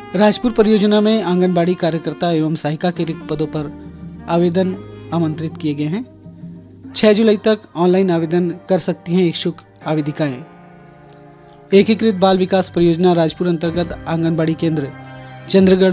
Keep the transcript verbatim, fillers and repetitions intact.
राजपुर परियोजना में आंगनबाड़ी कार्यकर्ता एवं सहायिका के रिक्त पदों पर आवेदन आमंत्रित किए गए हैं। छह जुलाई तक ऑनलाइन आवेदन कर सकती हैं इच्छुक आवेदिकाएं। एकीकृत बाल विकास परियोजना राजपुर अंतर्गत आंगनबाड़ी केंद्र चंद्रगढ़